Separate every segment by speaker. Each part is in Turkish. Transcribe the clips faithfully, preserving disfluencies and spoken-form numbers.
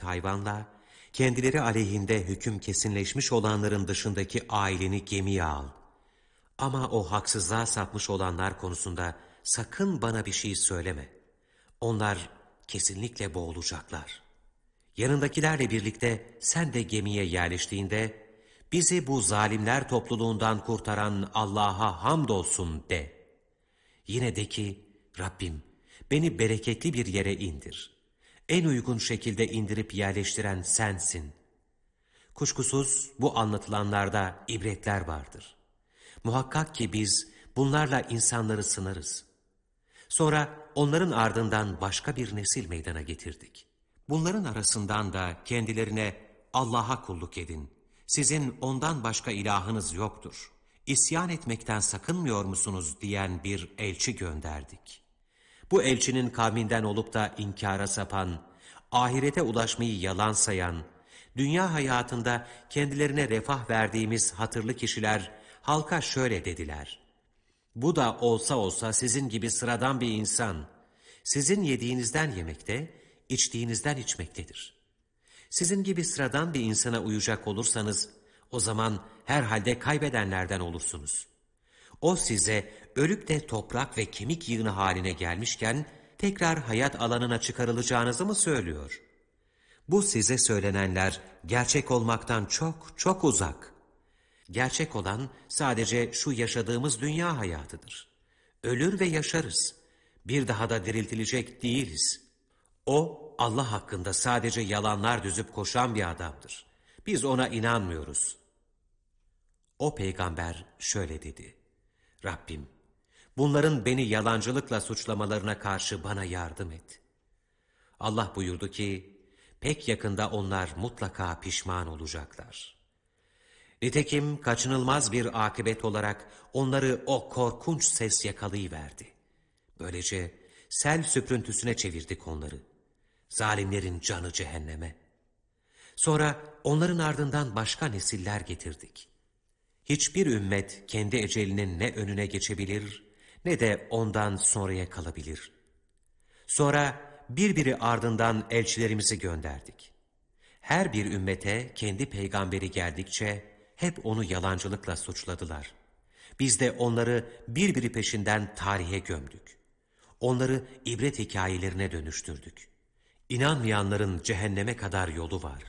Speaker 1: hayvanla, kendileri aleyhinde hüküm kesinleşmiş olanların dışındaki aileni gemiye al. Ama o haksızlığa sapmış olanlar konusunda sakın bana bir şey söyleme. Onlar kesinlikle boğulacaklar. Yanındakilerle birlikte sen de gemiye yerleştiğinde, bizi bu zalimler topluluğundan kurtaran Allah'a hamdolsun de. Yine de ki, Rabbim beni bereketli bir yere indir. En uygun şekilde indirip yerleştiren sensin. Kuşkusuz bu anlatılanlarda ibretler vardır. Muhakkak ki biz bunlarla insanları sınarız. Sonra onların ardından başka bir nesil meydana getirdik. Bunların arasından da kendilerine Allah'a kulluk edin. Sizin ondan başka ilahınız yoktur. İsyan etmekten sakınmıyor musunuz diyen bir elçi gönderdik. Bu elçinin kavminden olup da inkara sapan, ahirete ulaşmayı yalan sayan, dünya hayatında kendilerine refah verdiğimiz hatırlı kişiler halka şöyle dediler: bu da olsa olsa sizin gibi sıradan bir insan, sizin yediğinizden yemekte, içtiğinizden içmektedir. Sizin gibi sıradan bir insana uyacak olursanız, o zaman herhalde kaybedenlerden olursunuz. O size ölüp de toprak ve kemik yığını haline gelmişken, tekrar hayat alanına çıkarılacağınızı mı söylüyor? Bu size söylenenler gerçek olmaktan çok çok uzak. Gerçek olan sadece şu yaşadığımız dünya hayatıdır. Ölür ve yaşarız. Bir daha da diriltilecek değiliz. O Allah hakkında sadece yalanlar düzüp koşan bir adamdır. Biz ona inanmıyoruz. O peygamber şöyle dedi: Rabbim, bunların beni yalancılıkla suçlamalarına karşı bana yardım et. Allah buyurdu ki, pek yakında onlar mutlaka pişman olacaklar. Nitekim kaçınılmaz bir akıbet olarak onları o korkunç ses yakalayıverdi. Böylece sel süprüntüsüne çevirdik onları. Zalimlerin canı cehenneme. Sonra onların ardından başka nesiller getirdik. Hiçbir ümmet kendi ecelinin ne önüne geçebilir ne de ondan sonraya kalabilir. Sonra birbiri ardından elçilerimizi gönderdik. Her bir ümmete kendi peygamberi geldikçe hep onu yalancılıkla suçladılar. Biz de onları birbiri peşinden tarihe gömdük. Onları ibret hikayelerine dönüştürdük. İnanmayanların cehenneme kadar yolu var.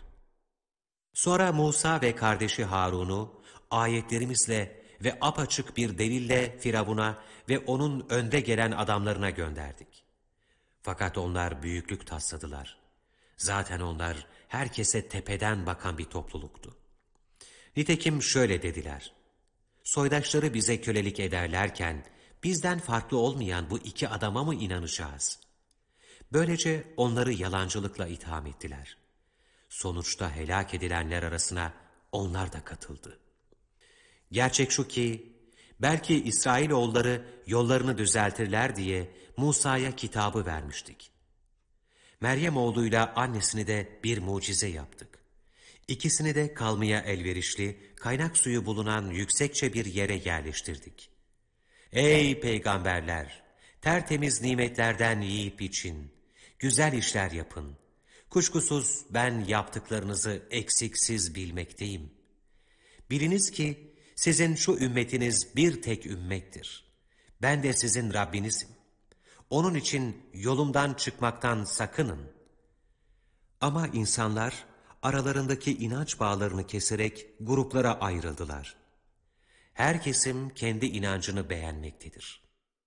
Speaker 1: Sonra Musa ve kardeşi Harun'u ayetlerimizle ve apaçık bir delille Firavun'a ve onun önde gelen adamlarına gönderdik. Fakat onlar büyüklük tasladılar. Zaten onlar herkese tepeden bakan bir topluluktu. Nitekim şöyle dediler: soydaşları bize kölelik ederlerken bizden farklı olmayan bu iki adama mı inanacağız? Böylece onları yalancılıkla itham ettiler. Sonuçta helak edilenler arasına onlar da katıldı. Gerçek şu ki, belki İsrailoğulları yollarını düzeltirler diye Musa'ya kitabı vermiştik. Meryem oğluyla annesini de bir mucize yaptık. İkisini de kalmaya elverişli, kaynak suyu bulunan yüksekçe bir yere yerleştirdik. Ey peygamberler! Tertemiz nimetlerden yiyip için, güzel işler yapın. Kuşkusuz ben yaptıklarınızı eksiksiz bilmekteyim. Biliniz ki sizin şu ümmetiniz bir tek ümmettir. Ben de sizin Rabbinizim. Onun için yolumdan çıkmaktan sakının. Ama insanlar aralarındaki inanç bağlarını keserek gruplara ayrıldılar. Her kesim kendi inancını beğenmektedir.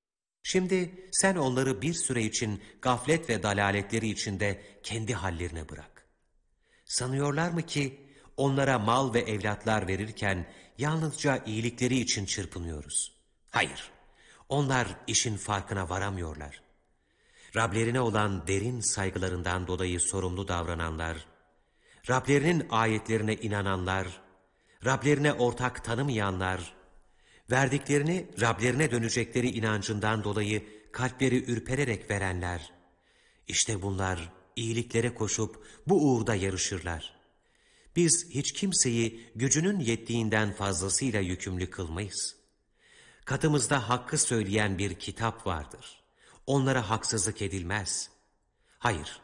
Speaker 1: Şimdi sen onları bir süre için gaflet ve dalaletleri içinde kendi hallerine bırak. Sanıyorlar mı ki onlara mal ve evlatlar verirken yalnızca iyilikleri için çırpınıyoruz? Hayır, onlar işin farkına varamıyorlar. Rablerine olan derin saygılarından dolayı sorumlu davrananlar, Rablerinin ayetlerine inananlar, Rablerine ortak tanımayanlar, verdiklerini Rablerine dönecekleri inancından dolayı kalpleri ürpererek verenler, işte bunlar iyiliklere koşup bu uğurda yarışırlar. Biz hiç kimseyi gücünün yettiğinden fazlasıyla yükümlü kılmayız. Katımızda hakkı söyleyen bir kitap vardır. Onlara haksızlık edilmez. Hayır,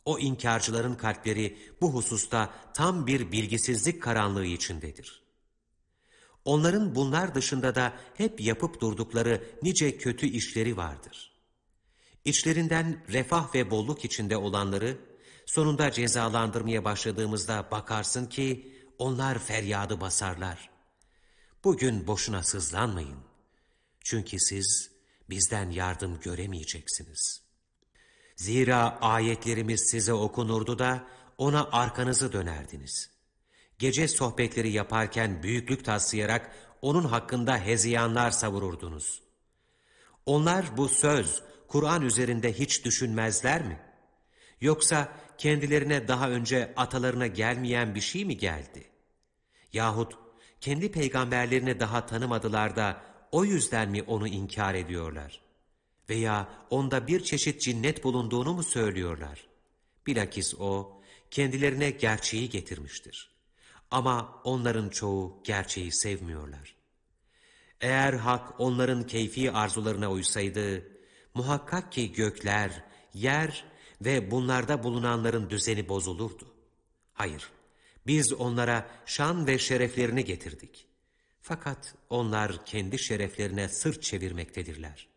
Speaker 1: O inkarcıların kalpleri bu hususta tam bir bilgisizlik karanlığı içindedir. Onların bunlar dışında da hep yapıp durdukları nice kötü işleri vardır. İçlerinden refah ve bolluk içinde olanları sonunda cezalandırmaya başladığımızda bakarsın ki onlar feryadı basarlar. Bugün boşuna sızlanmayın. Çünkü siz bizden yardım göremeyeceksiniz. Zira ayetlerimiz size okunurdu da ona arkanızı dönerdiniz. Gece sohbetleri yaparken büyüklük taslayarak onun hakkında hezeyanlar savururdunuz. Onlar bu söz, Kur'an üzerinde hiç düşünmezler mi? Yoksa kendilerine daha önce atalarına gelmeyen bir şey mi geldi? Yahut kendi peygamberlerini daha tanımadılar da o yüzden mi onu inkar ediyorlar? Veya onda bir çeşit cinnet bulunduğunu mu söylüyorlar? Bilakis o kendilerine gerçeği getirmiştir. Ama onların çoğu gerçeği sevmiyorlar. Eğer hak onların keyfi arzularına uysaydı, muhakkak ki gökler, yer ve bunlarda bulunanların düzeni bozulurdu. Hayır, biz onlara şan ve şereflerini getirdik. Fakat onlar kendi şereflerine sırt çevirmektedirler.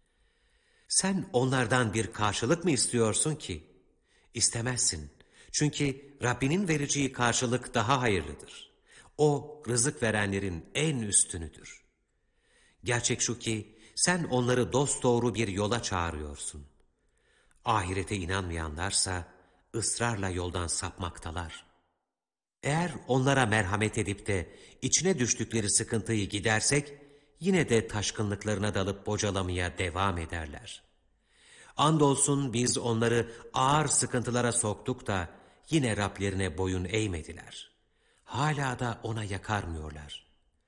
Speaker 1: Sen onlardan bir karşılık mı istiyorsun ki? İstemezsin. Çünkü Rabbinin vereceği karşılık daha hayırlıdır. O rızık verenlerin en üstünüdür. Gerçek şu ki sen onları dosdoğru bir yola çağırıyorsun. Ahirete inanmayanlarsa ısrarla yoldan sapmaktalar. Eğer onlara merhamet edip de içine düştükleri sıkıntıyı gidersek, yine de taşkınlıklarına dalıp bocalamaya devam ederler. Andolsun biz onları ağır sıkıntılara soktuk da yine Rablerine boyun eğmediler. Hala da ona yakarmıyorlar.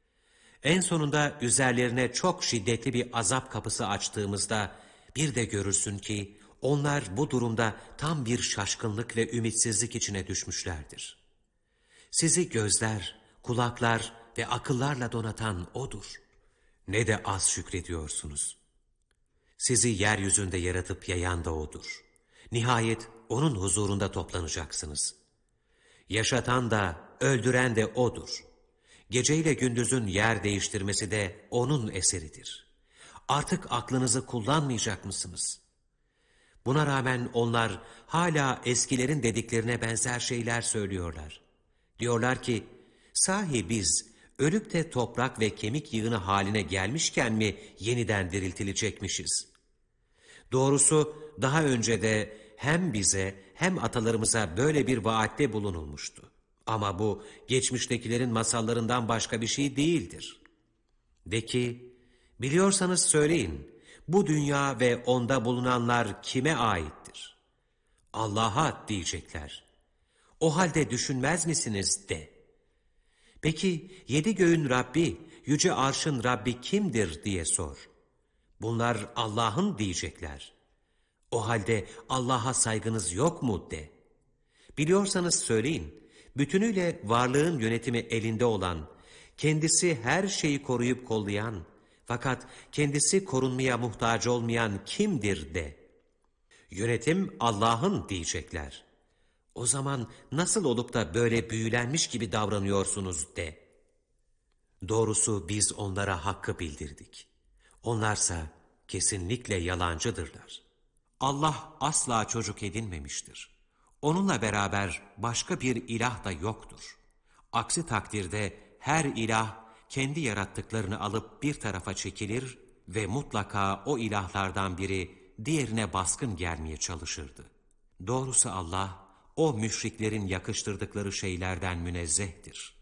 Speaker 1: En sonunda üzerlerine çok şiddetli bir azap kapısı açtığımızda bir de görürsün ki onlar bu durumda tam bir şaşkınlık ve ümitsizlik içine düşmüşlerdir. Sizi gözler, kulaklar ve akıllarla donatan O'dur. Ne de az şükrediyorsunuz. Sizi yeryüzünde yaratıp yayan da O'dur. Nihayet O'nun huzurunda toplanacaksınız. Yaşatan da, öldüren de O'dur. Geceyle gündüzün yer değiştirmesi de O'nun eseridir. Artık aklınızı kullanmayacak mısınız? Buna rağmen onlar hala eskilerin dediklerine benzer şeyler söylüyorlar. Diyorlar ki, sahi biz ölüp de toprak ve kemik yığını haline gelmişken mi yeniden diriltilecekmişiz? Doğrusu daha önce de hem bize hem atalarımıza böyle bir vaatte bulunulmuştu. Ama bu geçmiştekilerin masallarından başka bir şey değildir. De ki, biliyorsanız söyleyin, bu dünya ve onda bulunanlar kime aittir? Allah'a diyecekler. O halde düşünmez misiniz de. Peki yedi göğün Rabbi, yüce arşın Rabbi kimdir diye sor. Bunlar Allah'ın diyecekler. O halde Allah'a saygınız yok mu de. Biliyorsanız söyleyin, bütünüyle varlığın yönetimi elinde olan, kendisi her şeyi koruyup kollayan, fakat kendisi korunmaya muhtaç olmayan kimdir de. Yönetim Allah'ın diyecekler. O zaman nasıl olup da böyle büyülenmiş gibi davranıyorsunuz de. Doğrusu biz onlara hakkı bildirdik. Onlarsa kesinlikle yalancıdırlar. Allah asla çocuk edinmemiştir. Onunla beraber başka bir ilah da yoktur. Aksi takdirde her ilah kendi yarattıklarını alıp bir tarafa çekilir ve mutlaka o ilahlardan biri diğerine baskın gelmeye çalışırdı. Doğrusu Allah, o müşriklerin yakıştırdıkları şeylerden münezzehtir.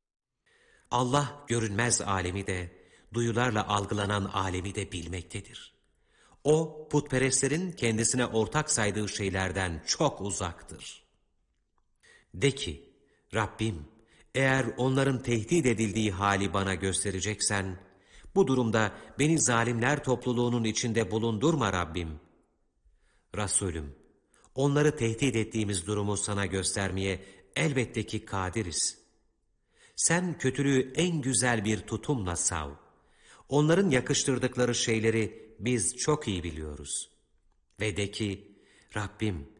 Speaker 1: Allah görünmez alemi de, duyularla algılanan alemi de bilmektedir. O, putperestlerin kendisine ortak saydığı şeylerden çok uzaktır. De ki, Rabbim, eğer onların tehdit edildiği hali bana göstereceksen, bu durumda beni zalimler topluluğunun içinde bulundurma Rabbim. Resulüm, onları tehdit ettiğimiz durumu sana göstermeye elbette ki kadiriz. Sen kötülüğü en güzel bir tutumla sav. Onların yakıştırdıkları şeyleri biz çok iyi biliyoruz. Ve de ki, Rabbim,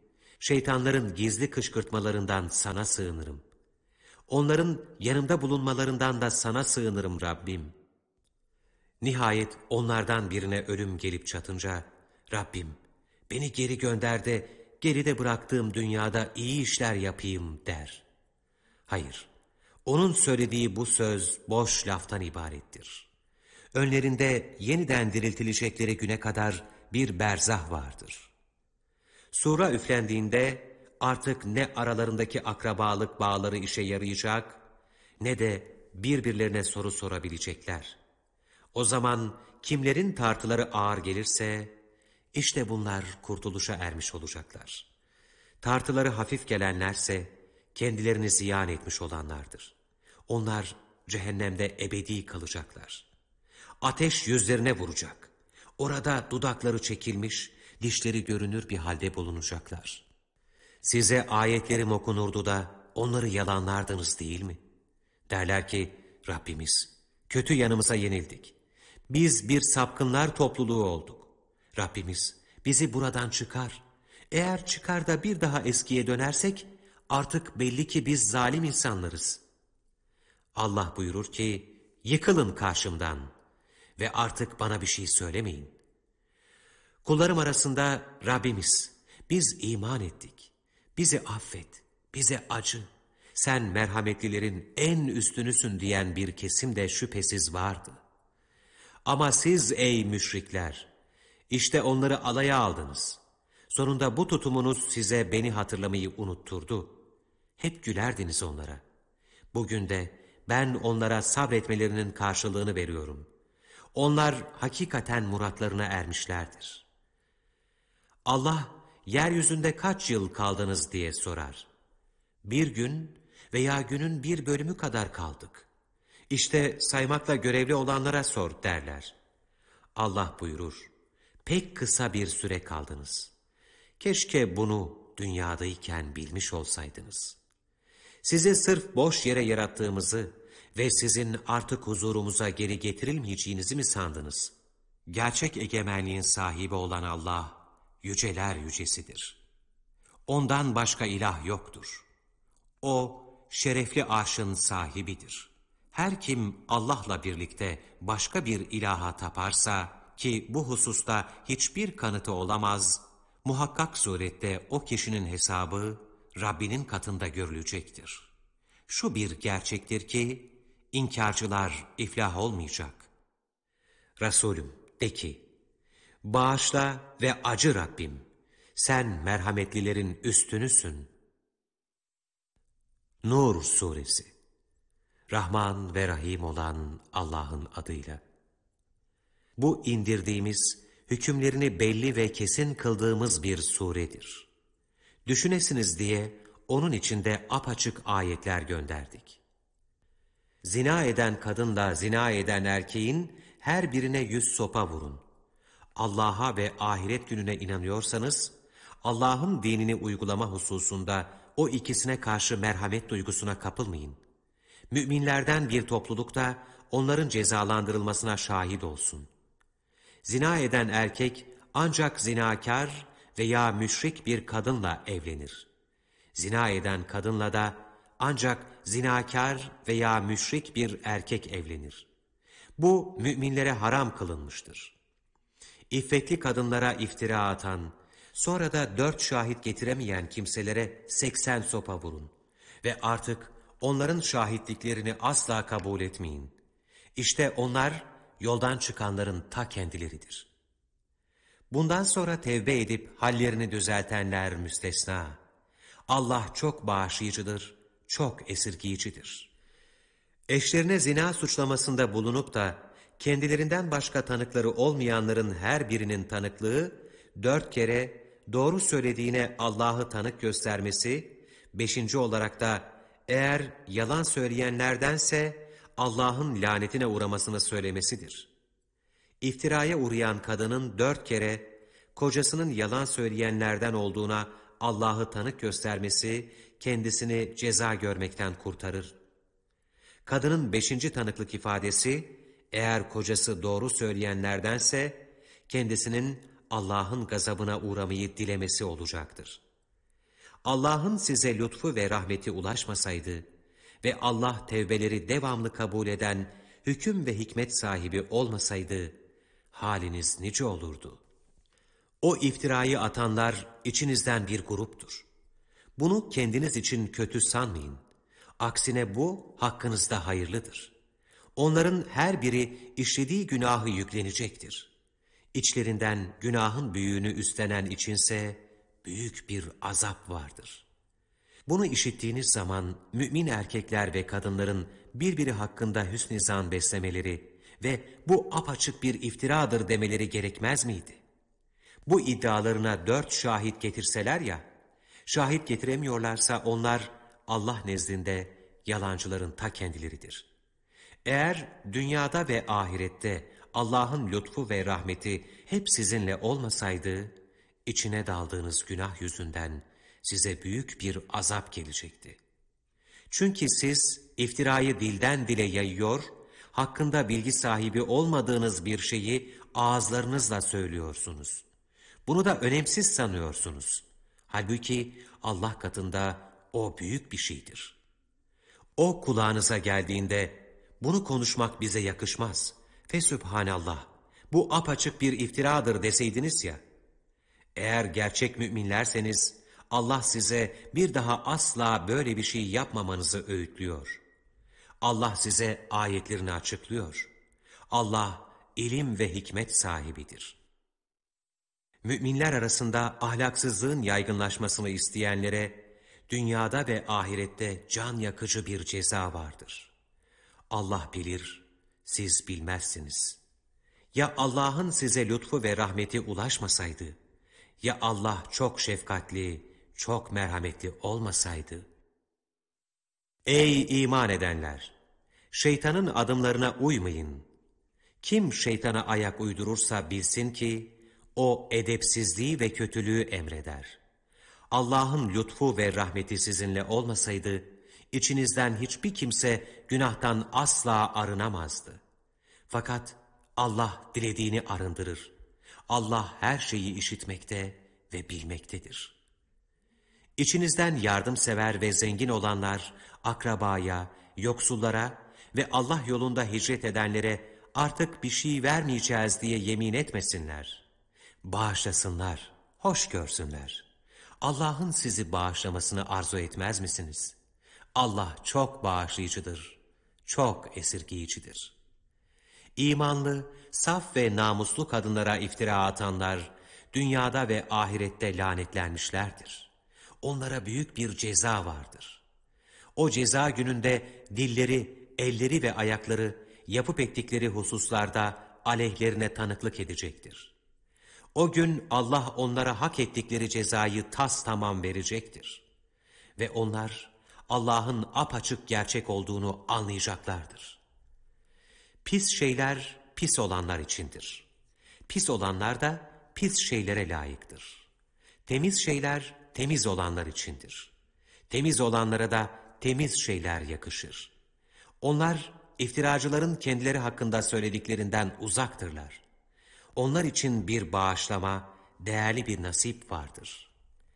Speaker 1: Şeytanların gizli kışkırtmalarından sana sığınırım. Onların yanımda bulunmalarından da sana sığınırım Rabbim. Nihayet onlardan birine ölüm gelip çatınca, Rabbim beni geri gönder de geride bıraktığım dünyada iyi işler yapayım der. Hayır, onun söylediği bu söz boş laftan ibarettir. Önlerinde yeniden diriltilecekleri güne kadar bir berzah vardır. Sura üflendiğinde artık ne aralarındaki akrabalık bağları işe yarayacak, ne de birbirlerine soru sorabilecekler. O zaman kimlerin tartıları ağır gelirse, işte bunlar kurtuluşa ermiş olacaklar. Tartıları hafif gelenlerse, kendilerini ziyan etmiş olanlardır. Onlar cehennemde ebedi kalacaklar. Ateş yüzlerine vuracak. Orada dudakları çekilmiş, dişleri görünür bir halde bulunacaklar. Size ayetlerim okunurdu da onları yalanlardınız değil mi? Derler ki, Rabbimiz, kötü yanımıza yenildik. Biz bir sapkınlar topluluğu olduk. Rabbimiz, bizi buradan çıkar. Eğer çıkar da bir daha eskiye dönersek, artık belli ki biz zalim insanlarız. Allah buyurur ki, yıkılın karşımdan ve artık bana bir şey söylemeyin. Kullarım arasında Rabbimiz, biz iman ettik. Bizi affet, bize acı. Sen merhametlilerin en üstünüsün diyen bir kesim de şüphesiz vardı. Ama siz ey müşrikler, işte onları alaya aldınız. Sonunda bu tutumunuz size beni hatırlamayı unutturdu. Hep gülerdiniz onlara. Bugün de ben onlara sabretmelerinin karşılığını veriyorum. Onlar hakikaten muratlarına ermişlerdir. Allah, yeryüzünde kaç yıl kaldınız diye sorar. Bir gün veya günün bir bölümü kadar kaldık. İşte saymakla görevli olanlara sor derler. Allah buyurur, pek kısa bir süre kaldınız. Keşke bunu dünyadayken bilmiş olsaydınız. Sizi sırf boş yere yarattığımızı ve sizin artık huzurumuza geri getirilmeyeceğinizi mi sandınız? Gerçek egemenliğin sahibi olan Allah, yüceler yücesidir. Ondan başka ilah yoktur. O, şerefli arşın sahibidir. Her kim Allah'la birlikte başka bir ilaha taparsa, ki bu hususta hiçbir kanıtı olamaz, muhakkak surette o kişinin hesabı Rabbinin katında görülecektir. Şu bir gerçektir ki, inkarcılar iflah olmayacak. Resulüm de ki, bağışla ve acı Rabbim, sen merhametlilerin üstünüsün. Nur Suresi. Rahman ve Rahim olan Allah'ın adıyla. Bu indirdiğimiz, hükümlerini belli ve kesin kıldığımız bir suredir. Düşünesiniz diye onun içinde apaçık ayetler gönderdik. Zina eden kadınla zina eden erkeğin her birine yüz sopa vurun. Allah'a ve ahiret gününe inanıyorsanız, Allah'ın dinini uygulama hususunda o ikisine karşı merhamet duygusuna kapılmayın. Müminlerden bir topluluk da onların cezalandırılmasına şahit olsun. Zina eden erkek ancak zinakar veya müşrik bir kadınla evlenir. Zina eden kadınla da ancak zinakar veya müşrik bir erkek evlenir. Bu müminlere haram kılınmıştır. İffetli kadınlara iftira atan, sonra da dört şahit getiremeyen kimselere seksen sopa vurun ve artık onların şahitliklerini asla kabul etmeyin. İşte onlar yoldan çıkanların ta kendileridir. Bundan sonra tevbe edip hallerini düzeltenler müstesna. Allah çok bağışlayıcıdır, çok esirgiyicidir. Eşlerine zina suçlamasında bulunup da kendilerinden başka tanıkları olmayanların her birinin tanıklığı dört kere doğru söylediğine Allah'ı tanık göstermesi, beşinci olarak da eğer yalan söyleyenlerdense Allah'ın lanetine uğramasını söylemesidir. İftiraya uğrayan kadının dört kere kocasının yalan söyleyenlerden olduğuna Allah'ı tanık göstermesi kendisini ceza görmekten kurtarır. Kadının beşinci tanıklık ifadesi, eğer kocası doğru söyleyenlerdense kendisinin Allah'ın gazabına uğramayı dilemesi olacaktır. Allah'ın size lütfu ve rahmeti ulaşmasaydı ve Allah tevbeleri devamlı kabul eden hüküm ve hikmet sahibi olmasaydı, haliniz nice olurdu. O iftirayı atanlar içinizden bir gruptur. Bunu kendiniz için kötü sanmayın. Aksine bu hakkınızda hayırlıdır. Onların her biri işlediği günahı yüklenecektir. İçlerinden günahın büyüğünü üstlenen içinse büyük bir azap vardır. Bunu işittiğiniz zaman mümin erkekler ve kadınların birbiri hakkında hüsn-i zan beslemeleri ve bu apaçık bir iftiradır demeleri gerekmez miydi? Bu iddialarına dört şahit getirseler ya, şahit getiremiyorlarsa onlar Allah nezdinde yalancıların ta kendileridir. Eğer dünyada ve ahirette Allah'ın lütfu ve rahmeti hep sizinle olmasaydı, içine daldığınız günah yüzünden size büyük bir azap gelecekti. Çünkü siz iftirayı dilden dile yayıyor, hakkında bilgi sahibi olmadığınız bir şeyi ağızlarınızla söylüyorsunuz. Bunu da önemsiz sanıyorsunuz. Halbuki Allah katında o büyük bir şeydir. O kulağınıza geldiğinde bunu konuşmak bize yakışmaz. Fesübhanallah, bu apaçık bir iftiradır deseydiniz ya. Eğer gerçek müminlerseniz Allah size bir daha asla böyle bir şey yapmamanızı öğütlüyor. Allah size ayetlerini açıklıyor. Allah ilim ve hikmet sahibidir. Müminler arasında ahlaksızlığın yaygınlaşmasını isteyenlere dünyada ve ahirette can yakıcı bir ceza vardır. Allah bilir, siz bilmezsiniz. Ya Allah'ın size lütfu ve rahmeti ulaşmasaydı, ya Allah çok şefkatli, çok merhametli olmasaydı. Ey iman edenler! Şeytanın adımlarına uymayın. Kim şeytana ayak uydurursa bilsin ki, o edepsizliği ve kötülüğü emreder. Allah'ın lütfu ve rahmeti sizinle olmasaydı, içinizden hiçbir kimse günahtan asla arınamazdı. Fakat Allah dilediğini arındırır. Allah her şeyi işitmekte ve bilmektedir. İçinizden yardımsever ve zengin olanlar, akrabaya, yoksullara ve Allah yolunda hicret edenlere artık bir şey vermeyeceğiz diye yemin etmesinler. Bağışlasınlar, hoş görsünler. Allah'ın sizi bağışlamasını arzu etmez misiniz? Allah çok bağışlayıcıdır, çok esirgeyicidir. İmanlı, saf ve namuslu kadınlara iftira atanlar, dünyada ve ahirette lanetlenmişlerdir. Onlara büyük bir ceza vardır. O ceza gününde dilleri, elleri ve ayakları yapıp ettikleri hususlarda aleyhlerine tanıklık edecektir. O gün Allah onlara hak ettikleri cezayı tas tamam verecektir. Ve onlar Allah'ın apaçık gerçek olduğunu anlayacaklardır. Pis şeyler pis olanlar içindir. Pis olanlar da pis şeylere layıktır. Temiz şeyler temiz olanlar içindir. Temiz olanlara da temiz şeyler yakışır. Onlar iftiracıların kendileri hakkında söylediklerinden uzaktırlar. Onlar için bir bağışlama, değerli bir nasip vardır.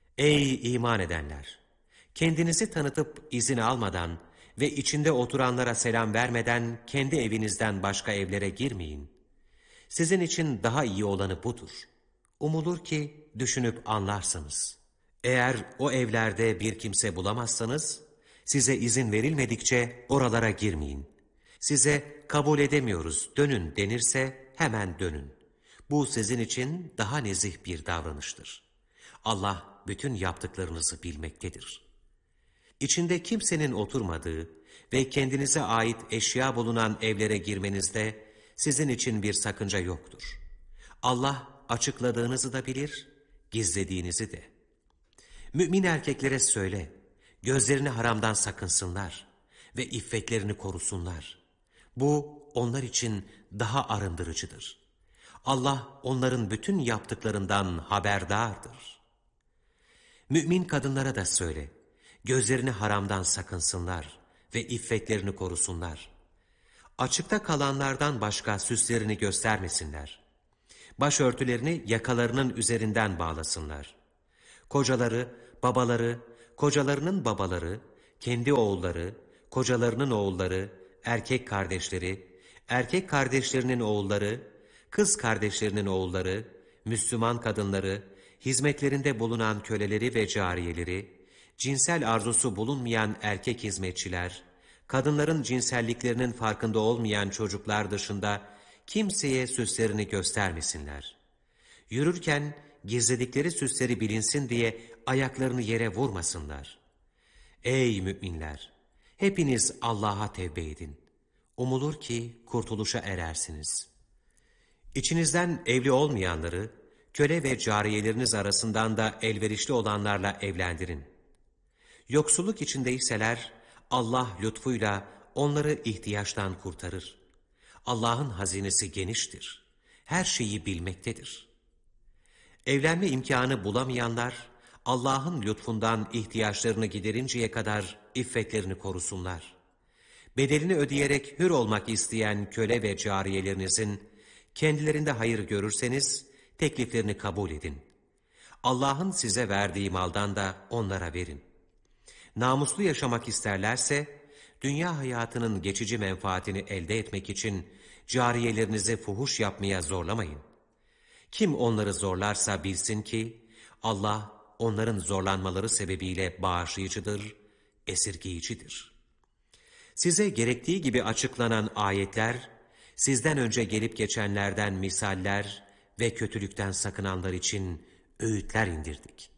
Speaker 1: Ey iman edenler! Kendinizi tanıtıp izin almadan ve içinde oturanlara selam vermeden kendi evinizden başka evlere girmeyin. Sizin için daha iyi olanı budur. Umulur ki düşünüp anlarsınız. Eğer o evlerde bir kimse bulamazsanız, size izin verilmedikçe oralara girmeyin. Size kabul edemiyoruz, dönün denirse hemen dönün. Bu sizin için daha nezih bir davranıştır. Allah bütün yaptıklarınızı bilmektedir. İçinde kimsenin oturmadığı ve kendinize ait eşya bulunan evlere girmenizde sizin için bir sakınca yoktur. Allah açıkladığınızı da bilir, gizlediğinizi de. Mümin erkeklere söyle, gözlerini haramdan sakınsınlar ve iffetlerini korusunlar. Bu onlar için daha arındırıcıdır. Allah onların bütün yaptıklarından haberdardır. Mümin kadınlara da söyle, gözlerini haramdan sakınsınlar ve iffetlerini korusunlar. Açıkta kalanlardan başka süslerini göstermesinler. Başörtülerini yakalarının üzerinden bağlasınlar. Kocaları, babaları, kocalarının babaları, kendi oğulları, kocalarının oğulları, erkek kardeşleri, erkek kardeşlerinin oğulları, kız kardeşlerinin oğulları, Müslüman kadınları, hizmetlerinde bulunan köleleri ve cariyeleri, cinsel arzusu bulunmayan erkek hizmetçiler, kadınların cinselliklerinin farkında olmayan çocuklar dışında kimseye süslerini göstermesinler. Yürürken gizledikleri süsleri bilinsin diye ayaklarını yere vurmasınlar. Ey müminler! Hepiniz Allah'a tevbe edin. Umulur ki kurtuluşa erersiniz. İçinizden evli olmayanları, köle ve cariyeleriniz arasından da elverişli olanlarla evlendirin. Yoksulluk içindeyseler, Allah lütfuyla onları ihtiyaçtan kurtarır. Allah'ın hazinesi geniştir. Her şeyi bilmektedir. Evlenme imkanı bulamayanlar, Allah'ın lütfundan ihtiyaçlarını giderinceye kadar iffetlerini korusunlar. Bedelini ödeyerek hür olmak isteyen köle ve cariyelerinizin, kendilerinde hayır görürseniz, tekliflerini kabul edin. Allah'ın size verdiği maldan da onlara verin. Namuslu yaşamak isterlerse, dünya hayatının geçici menfaatini elde etmek için cariyelerinizi fuhuş yapmaya zorlamayın. Kim onları zorlarsa bilsin ki, Allah onların zorlanmaları sebebiyle bağışlayıcıdır, esirgeyicidir. Size gerektiği gibi açıklanan ayetler, sizden önce gelip geçenlerden misaller ve kötülükten sakınanlar için öğütler indirdik.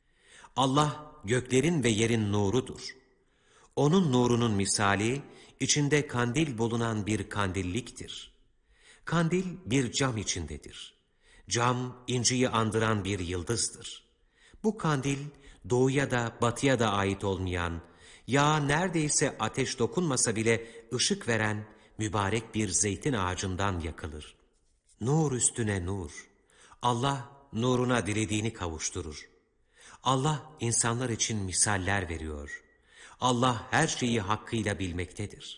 Speaker 1: Allah göklerin ve yerin nurudur. Onun nurunun misali, içinde kandil bulunan bir kandilliktir. Kandil bir cam içindedir. Cam, inciyi andıran bir yıldızdır. Bu kandil, doğuya da batıya da ait olmayan, ya neredeyse ateş dokunmasa bile ışık veren mübarek bir zeytin ağacından yakılır. Nur üstüne nur. Allah nuruna dilediğini kavuşturur. Allah insanlar için misaller veriyor. Allah her şeyi hakkıyla bilmektedir.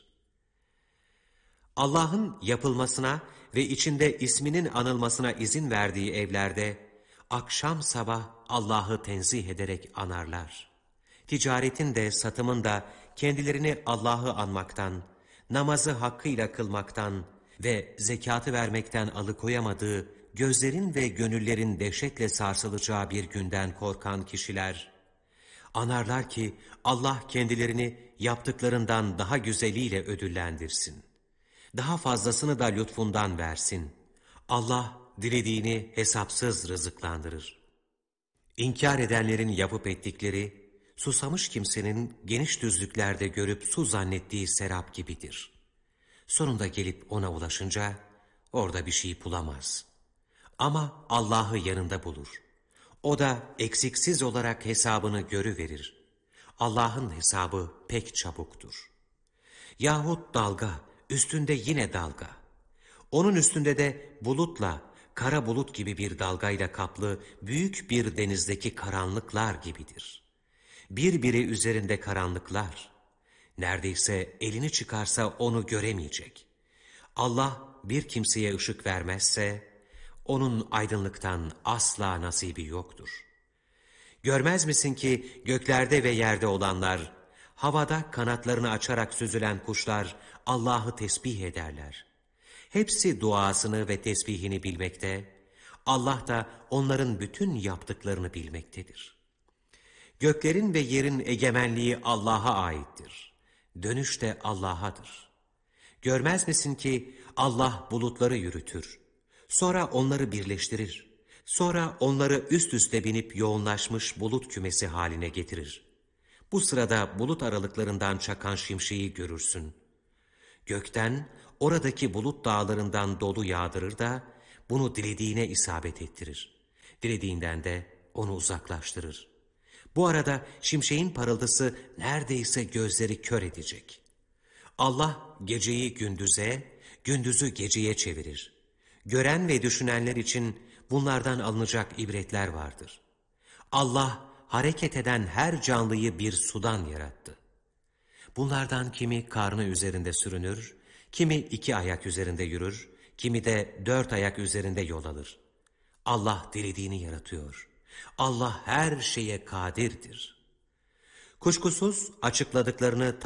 Speaker 1: Allah'ın yapılmasına ve içinde isminin anılmasına izin verdiği evlerde, akşam sabah Allah'ı tenzih ederek anarlar. Ticaretin de satımın da kendilerini Allah'ı anmaktan, namazı hakkıyla kılmaktan ve zekatı vermekten alıkoyamadığı, gözlerin ve gönüllerin dehşetle sarsılacağı bir günden korkan kişiler, anarlar ki Allah kendilerini yaptıklarından daha güzeliyle ödüllendirsin. Daha fazlasını da lütfundan versin. Allah dilediğini hesapsız rızıklandırır. İnkar edenlerin yapıp ettikleri, susamış kimsenin geniş düzlüklerde görüp su zannettiği serap gibidir. Sonunda gelip ona ulaşınca orada bir şey bulamaz. Ama Allah'ı yanında bulur. O da eksiksiz olarak hesabını görüverir. Allah'ın hesabı pek çabuktur. Yahut dalga, üstünde yine dalga. Onun üstünde de bulutla, kara bulut gibi bir dalgayla kaplı büyük bir denizdeki karanlıklar gibidir. Birbiri üzerinde karanlıklar. Neredeyse elini çıkarsa onu göremeyecek. Allah bir kimseye ışık vermezse, onun aydınlıktan asla nasibi yoktur. Görmez misin ki göklerde ve yerde olanlar, havada kanatlarını açarak süzülen kuşlar Allah'ı tesbih ederler. Hepsi duasını ve tesbihini bilmekte, Allah da onların bütün yaptıklarını bilmektedir. Göklerin ve yerin egemenliği Allah'a aittir. Dönüş de Allah'adır. Görmez misin ki Allah bulutları yürütür. Sonra onları birleştirir. Sonra onları üst üste binip yoğunlaşmış bulut kümesi haline getirir. Bu sırada bulut aralıklarından çakan şimşeği görürsün. Gökten, oradaki bulut dağlarından dolu yağdırır da bunu dilediğine isabet ettirir. Dilediğinden de onu uzaklaştırır. Bu arada şimşeğin parıltısı neredeyse gözleri kör edecek. Allah geceyi gündüze, gündüzü geceye çevirir. Gören ve düşünenler için bunlardan alınacak ibretler vardır. Allah hareket eden her canlıyı bir sudan yarattı. Bunlardan kimi karnı üzerinde sürünür, kimi iki ayak üzerinde yürür, kimi de dört ayak üzerinde yol alır. Allah dilediğini yaratıyor. Allah her şeye kadirdir. Kuşkusuz açıkladıklarını